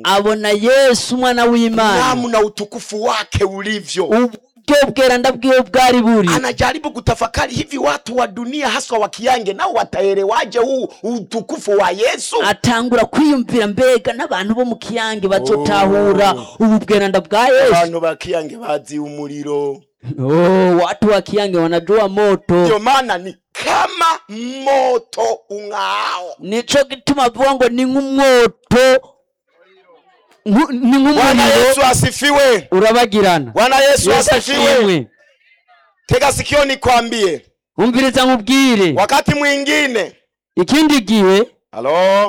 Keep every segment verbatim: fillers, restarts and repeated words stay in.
abona Yesu umwana w'Imana namna utukufu wake ulivyo, uburyo bweranda bwiwe bwari buri. Anajaribu kutafakari hivi watu wa dunia haswa wa Kiyange nao wataelewaje huu utukufu wa Yesu. Atangura kwiyumvira mbega n'abantu bo mu Kiyange bazotahura oh. ubu bweranda bwa Yesu. Abantu ba Kiyange bazi umuriro. Oh, watu wa Kiyange wanajua moto. Ndio maana ni kama moto ungao. Nico gituma avuga ngo ni nk'umwoto. Ni nk'umuriro. Bwana Yesu asifiwe. Urabagirana. Bwana Yesu asifiwe. Tega sikio nikwambie. Umviriza nkubwire. Wakati mwingine. Ikindi gihe. Halo.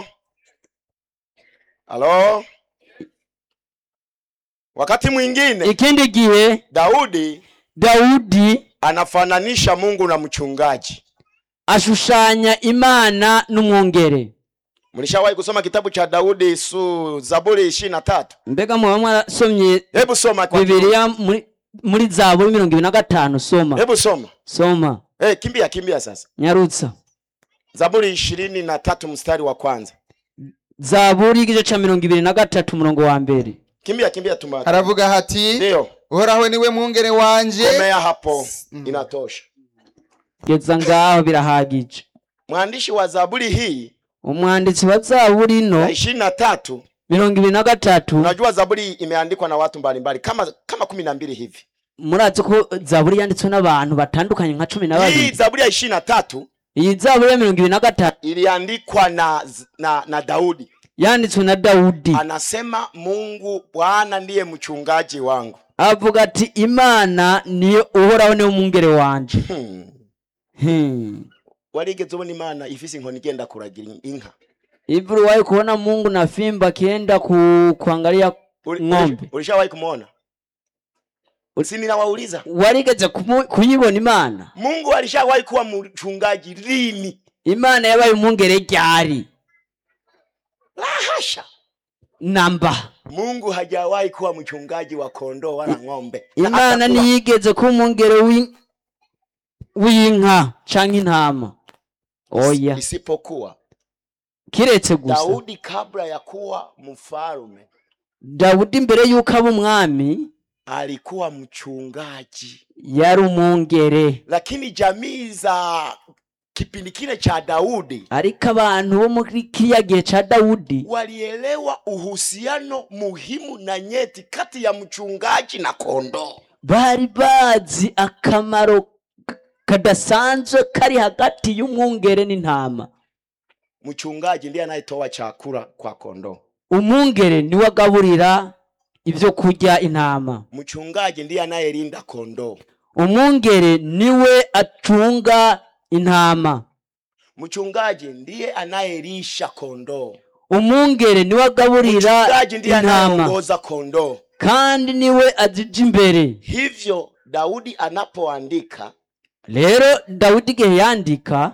Halo. Wakati mwingine. Ikindi gihe. Daudi. Daudi. Anafananisha Mungu na mchungaji. Ashushanya Imana n'umwungere. Mlishawahi kusoma kitabu cha Daudi su Zaburi ishirini na tatu? Mbega mwa mwarasomye? Hebu soma kwa Biblia muri, muri Zaburi mirongo ibiri na gatanu soma. Hebu soma. Soma. Eh, hey, kimbia kimbia sasa. Nyarutsa. Zaburi ishirini na tatu mstari wa kwanza. Zaburi igice cha mirongo ibiri na gatatu murongo wa mbere. Kimbia kimbia tumata. Aravuga hati, ndio. Uhoraho niwe mwungere wanje. Komea hapo. Mm. Inatosha. Geza ngaho birahagije. Mwandishi wa Zaburi hii, umwanditsi wa Zaburi no ishirini na tatu mirongo ibiri na gatatu. Unajua Zaburi imeandikwa na watu mbalimbali kama kama kumi na mbili hivi. Murazi ko Zaburi yanditswe n'abantu batandukanye nka cumi na babiri. Hii Zaburi ya ishirini na tatu, iyi Zaburi ya mirongo ibiri na gatatu iliandikwa na na na Daudi. Yanditswe na Daudi. Anasema Mungu Bwana ndiye mchungaji wangu. Avuga ati Imana niyo Uhoraho niwe mwungere wanje. Hmm. Hmm. Warigeze ubona Imana ifise inkoni igenda kuragira inka? Ibru wahi kuona Mungu na fimba kienda ku, kuangalia ng'ombe? Ulishawahi kumuona? Usini na wauliza. Warigeze kuyibona Imana? Mungu alishawahi kuwa mchungaji lini? Imana yabaye umwungere ryari? La hasha. Namba. Mungu hajawahi kuwa mchungaji wa kondoo wala ng'ombe. Imana niyigeze kuba umwungere w'inka canke intama. Oya. Isipokuwa kiretse gusa Daudi kabla ya kuwa mfalme, Daudi mbere yuko aba umwami alikuwa mchungaji, yari umwungere. Lakini jamii za kipindi kile cha Daudi, ariko abantu bo muri kiriya gihe cha Daudi walielewa uhusiano muhimu na nyeti kati ya mchungaji na kondoo. Bari bazi akamaro kadasanzwe kari hagati y'umwungere n'intama. Mchungaji ndiye anayetoa chakula kwa kondoo. Umwungere ni wagaburira ivyo kurya intama. Mchungaji ndiye anayelinda kondoo. Umwungere niwe atunga intama. Mchungaji ndiye anayelisha kondoo. Umwungere niwe agaburira mchungaji ndiye anayeongoza kondoo. Kandi niwe azija imbere. Hivyo Daudi anapoandika, lero Daudi gihe yandika,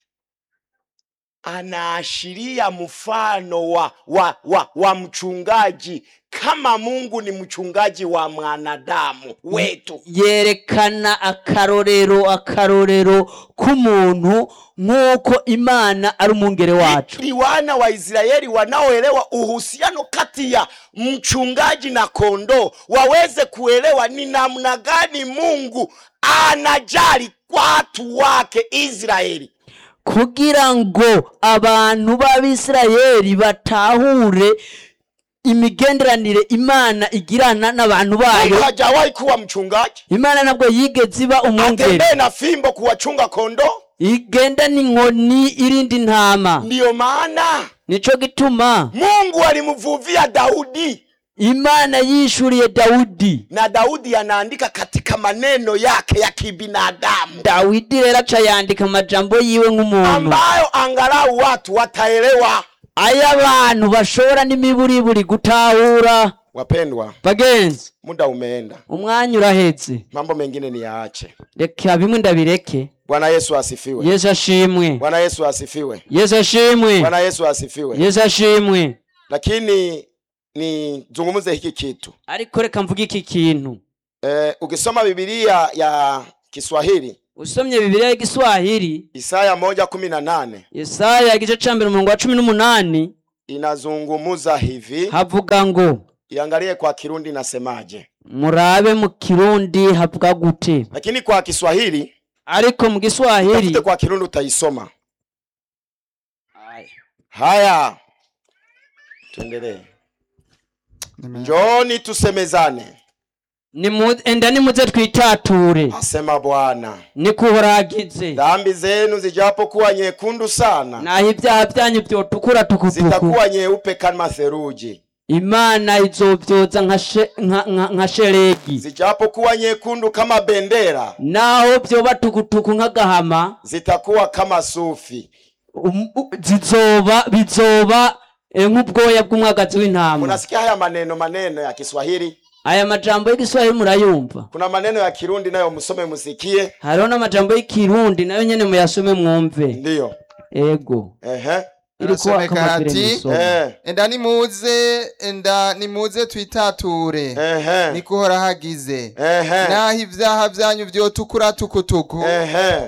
anaashiria mfano wa, wa, wa, wa mchungaji kama Mungu ni mchungaji wa mwanadamu wetu. Yerekana akarorero akarorero k'umuntu nk'uko Imana ari umwungere wacu. Ili wana wa Israeli wanaoelewa uhusiano kati ya mchungaji na kondoo waweze kuelewa ni namna gani Mungu anajali watu wake Israeli. Kugira ngo abantu b'Abisirayeli batahure imigenderanire Imana igirana n'abantu bayo. Mungu hajawahi kuwa mchungaji. Imana nabwo yigeze iba umwungere. Atembee na fimbo kuwachunga kondoo. Igenda n'inkoni irindi ntama. Ndiyo maana nico gituma Mungu alimvuvia Daudi. Imana yishuriye Daudi. Na Daudi anaandika katika maneno yake ya kibinadamu. Daudi rero aca yandika amajambo yiwe nk'umuntu ambayo angalau watu wataelewa. Aya abantu bashora n'imiburiburi gutahura. Wapendwa bagenzi, muda umeenda, umwanya uraheze, mambo mengine ni yaache. Reka bimwe ndabireke. Bwana Yesu asifiwe. Yesu ashimwe. Bwana Yesu asifiwe. Yesu ashimwe. Bwana Yesu asifiwe. Yesu ashimwe. Lakini ni zungumuze hiki kitu. Ariko reka mvuge iki kintu. Eh, ukisoma Biblia ya Kiswahili, usomye Biblia ya Kiswahili, Isaya moja kumi na nane. Isaya igice cha mbere umurongo wa cumi n'umunani, inazungumuza hivi. havuga ngo, Iangalie kwa Kirundi nasemaje. murabe mu Kirundi havuga gute, Lakini kwa Kiswahili, ariko mu Giswahili tafute kwa Kirundi utaisoma. Haya, tuendelee. Njoni tusemezane, Nimu- enda nimuze twitature, asema Bwana. nikuhoragize, Dhambi zenu zijapokuwa nyekundu sana, naho ibyaha byanyu byotukura tukutuku, zitakuwa nyeupe kama theluji. Imana izovyoza nka she- nka- nka- nka shelegi, Zijapokuwa nyekundu kama bendera, naho vyoba tukutuku nk'agahama, zitakuwa kama sufi. um- u- zizoba bizoba eh, nk'ubwoya bw'umwagazi w'intama. Unasikia haya maneno maneno ya Kiswahili? Aya majambo y'igiswahili murayumva? Kuna maneno ya Kirundi nayo musome musikie. Hariho n'amajambo y'ikirundi nayo nyene muyasome mwumve. Ndiyo. Ego. Ehe. Ilikuwa Arasomeka kama vile ati, msomo. Eh. enda nimuze enda nimuze twitature Ehe. nikuhora hagize Ehe. naho ivyaha vyanyu vyotukura tukutuku Ehe.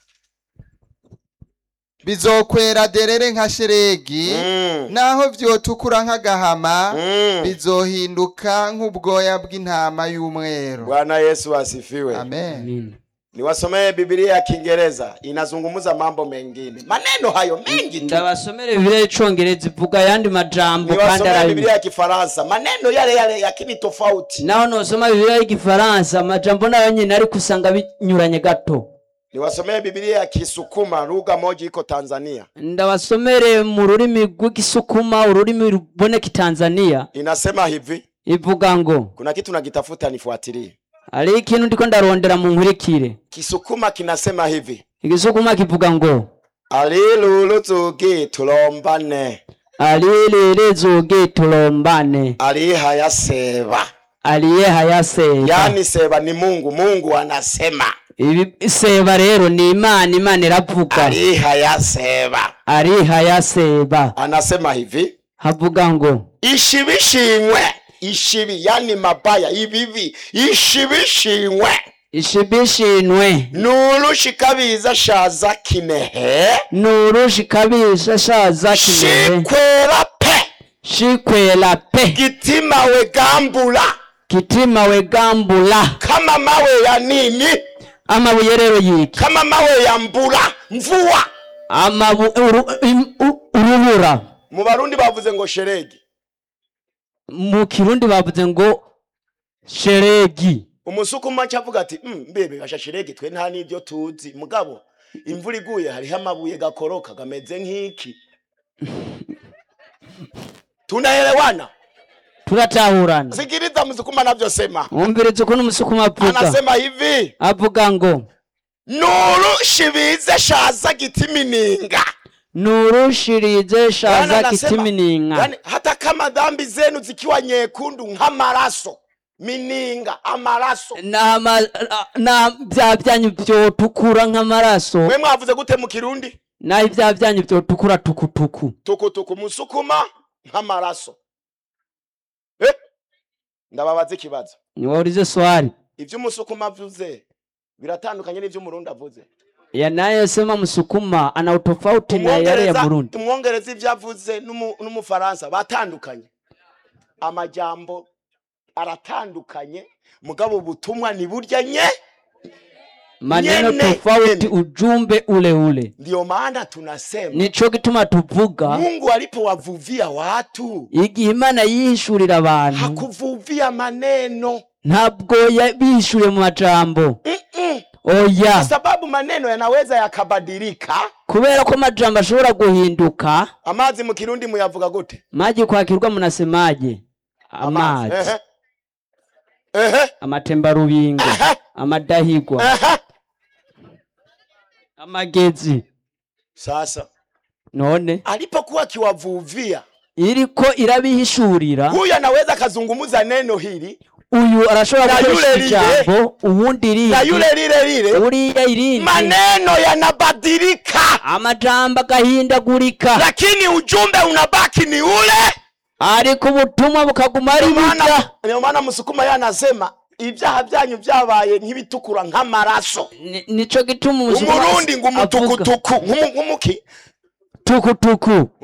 bizokwera derere nka shelegi Mm. naho vyotukura nk'agahama Mm. bizohinduka nk'ubwoya bw'intama y'umweru. Bwana Yesu asifiwe. Amen. Amen. Niwasomee Biblia ya Kiingereza, inazungumza mambo mengine. Maneno hayo mengi tu. Ndabasomere Bibiliya y'Icongereza ivuga yandi majambo kandi Niwasomee arayo. Biblia ya Kifaransa, maneno yale yale lakini tofauti. Naho nosoma Bibiliya y'Igifaransa amajambo nayo nyene ari kusanga binyuranye gato. Niwasomee Biblia ya Kisukuma, lugha moja iko Tanzania. Ndabasomere mu rurimi rw'Igisukuma, ururimi ruboneka Tanzania. Inasema hivi, Ivuga ngo, kuna kitu nakitafuta nifuatilie. ari ikintu ndiko ndarondera mu nkurikire. Kisukuma kinasema hivi, Igisukuma kivuga ngo, aliluluzugi tulombane, alilelezoge tulombane, alihayaseba. aliyehayaseba. Yani seba ni Mungu, Mungu anasema. Ibi seba rero ni Imana, Imana iravuga. Alihayaseba. Alihayaseba. Anasema hivi, Havuga ngo, ishibishimwe. Ishibi yani mabaya, ibibi, ishibishimwe. ishibishinwe Nurushikabiza shaza kinehe, nurushikabisha shaza kinehe, shikwera pe, shikwela pe, gitima wegambula, kitima wegambula. kama mawe ya nini? Amabuye rero yiki, Kama mawe ya mbula, mvua. amabu uru- im- u- urubura. Mu Barundi bavuze ngo sheregi. Mu Kirundi bavuze ngo sheregi. Umusukuma cyavuga ati mm, mbebe basha sheregi twe nta nibyo tuzi, mugabo imvura iguye hariho amabuye gakoroka gameze nk'iki. Tunaelewana? Turatahurana. Sikiliza Msukuma anavyosema. Umvirize ukuntu Umusukuma avuga. Anasema hivi, Avuga ngo, nuru shibize shaza gitimininga. nurushirize shaza Yani anasema, kitimininga. yani hata kama dhambi zenu zikiwa nyekundu nk'amaraso, mininga amaraso. Na ma, na bya byanyu byotukura nk'amaraso. Mwe mwavuze gute mu Kirundi? Na ibya byanyu byotukura tukutuku. Tukutuku Musukuma nk'amaraso. Eh? Ndababaza ikibazo. Niwaulize swali. Ivyo Musukuma avuze biratandukanye n'ivyo Murundi avuze. Yanayosema Msukuma ana utofauti na yale ya Burundi. Umwongereza ivyo avuze n'umufaransa batandukanye. Amajambo aratandukanye, mugabo ubutumwa ni burya nye. Maneno Nyene, tofauti, nyene. ujumbe ule ule. Ndio maana tunasema Nico gituma tuvuga Mungu alipowavuvia watu, igihe Imana yihishurira abantu hakuvuvia maneno. ntabwo yabishuriye mu majambo. Mm-mm. Oya, Kwa sababu maneno yanaweza yakabadilika. kubera ko amajambo ashobora guhinduka. Amazi mu Kirundi muyavuga gute? Maji kwakirwa munasemaje? Amazi. Ehe. Ehe. Amatemba rubingo. Ehe. Amadahigwa. Ehe. Amagezi. Sasa None alipokuwa akiwavuvia, iriko irabihishurira, huyu anaweza kazungumuza neno hili uyu arashobora na gukoresha yule lile, ijambo uwundi na rindi, yule lile lile, uriya irindi, maneno yanabadilika, amajambo agahindagurika, lakini ujumbe unabaki ni ule. ariko ubutumwa bukaguma ari bijya. Ndio maana Musukuma yanasema ibyaha byanyu byabaye nk'ibitukura nk'amaraso. Ni- nico gituma Umusukuma Umurundi ngo avuga umutukutuku nk'umuki tukutuku. umutu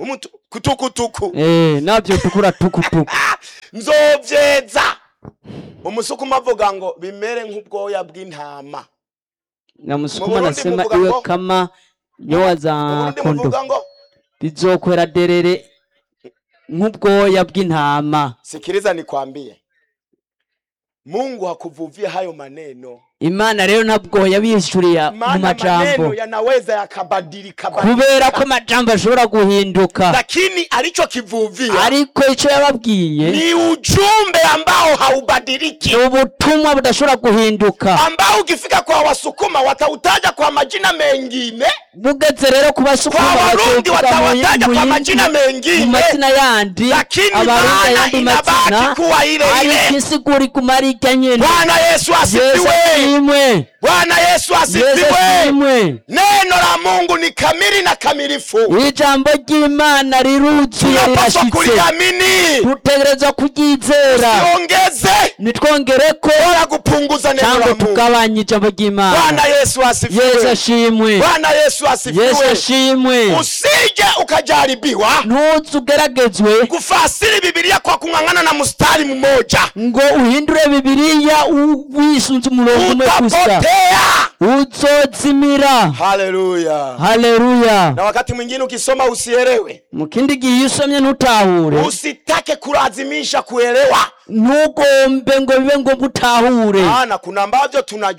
kutukutuku eh navyo tukura tukutuku nzovyeza. Umusukuma avuga ngo bimere nk'ubwoya bw'intama. na Musukuma Mu Burundi anasema muvuga iwe ngo- kama nyoya za Uburundi kondo muvuga ngo bizokwera derere nk'ubwoya bw'intama. sikiliza nikwambie, Mungu hakuvuvia hayo maneno, Imana rero ntabwo yabishuriye mu maana majambo maneno yanaweza yakabadilika kubera ko amajambo ashobora guhinduka, lakini alichokivuvia ariko icyo yababwiye ni ujumbe ambao haubadiliki, ni ubutumwa budashobora guhinduka, ambao ukifika kwa Wasukuma watautaja kwa majina mengine, bugeze rero ku Basukuma kwa Warundi bazovuga mu watawataja mu kwa yindi- majina mu mengine, mazina yandi, lakini Abarundi maana ayandi inabaki mazina, kuwa ile ile. ariko isigura iguma irya nyene. Bwana Yesu Yesu asifiwe. ashimwe, Bwana Yesu Yesu asifiwe. ashimwe. Neno la Mungu ni kamili na kamilifu, Ijambo ry'Imana riruzuye tunapaswa rirashitse, kuliamini, dutegerezwa kuryizera, tuongeze nitwongereko wala kupunguza neno la cyangwa Mungu. tugabanye ijambo ry'Imana. Bwana Yesu Yesu asifiwe. ashimwe, Bwana Yesu Yesu asifiwe. ashimwe. Usije ukajaribiwa Ntuze ugeragezwe kufasiri Biblia kwa kung'ang'ana na mstari mmoja, ngo uhindure Bibiliya u- wisunze umurongo umwe gusa, utapotea. uzozimira. Haleluya. Haleluya. Na wakati mwingine ukisoma usielewe, Mu kindi gihe iyo usomye ntutahure, usitake kulazimisha kuelewa, ntugombe ngo bibe ngo utahure. maana kuna ambavyo tunajua